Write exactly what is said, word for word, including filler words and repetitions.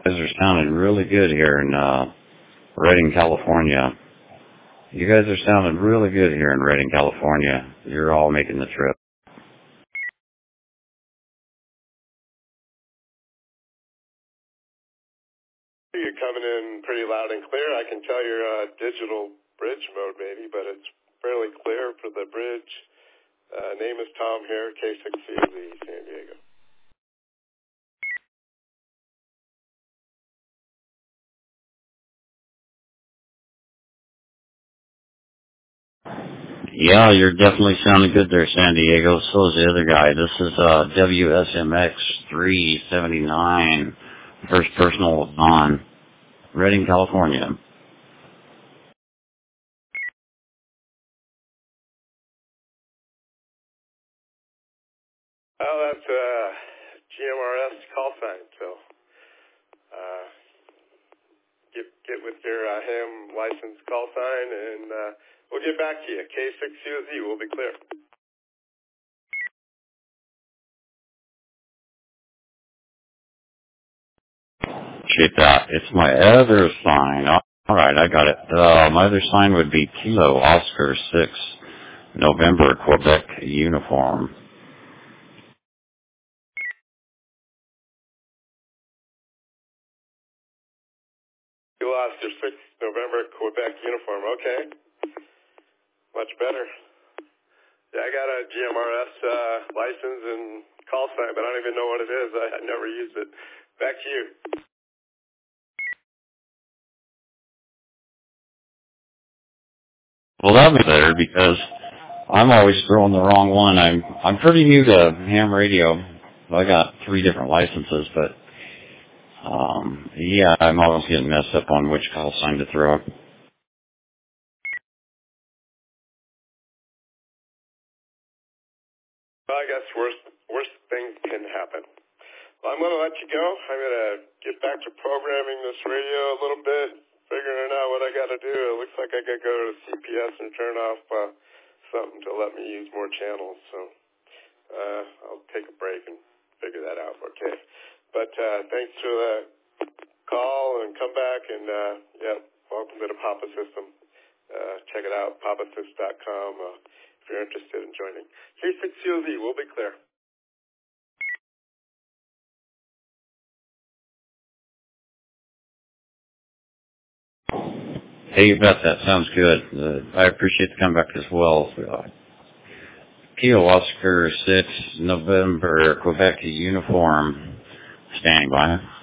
guys are sounding really good here in uh, Redding, California. You guys are sounding really good here in Redding, California. You're all making the trip. You're coming in pretty loud and clear. I can tell you're uh, digital bridge mode maybe, but it's fairly clear for the bridge. Uh, name is Tom here, K six C Z, San Diego. Yeah, you're definitely sounding good there, San Diego. So is the other guy. This is uh, W S M X three seventy-nine, first personal on Redding, California. Oh, that's uh, G M R S call sign, so uh, get get with your uh, ham license call sign, and uh, we'll get back to you. K six C Z, we'll be clear. Appreciate that. It's my other sign. All right, I got it. Uh, my other sign would be Kilo Oscar six, November, Quebec uniform. You lost your six November Quebec uniform. Okay, much better. Yeah, I got a G M R S uh, license and call sign, but I don't even know what it is. I, I never used it. Back to you. Well, that makes better because I'm always throwing the wrong one. I'm I'm pretty new to ham radio. I got three different licenses, but um, yeah, I'm always getting messed up on which call sign to throw. Well, I guess worst worst things can happen. Well, I'm going to let you go. I'm going to get back to programming this radio a little bit, figuring out what I got to do. It looks like I got to go to C P S and turn off uh, something to let me use more channels. So uh, I'll take a break and figure that out. Okay. But uh, thanks for the call and come back. And, uh, yeah, welcome to the Papa System. Uh, check it out, papasys dot com, uh, if you're interested in joining. K six C O Z, we'll be clear. Hey, you bet. That sounds good. Uh, I appreciate the comeback as well. Uh, Kilo Oscar six, November, Quebec uniform. Standing by.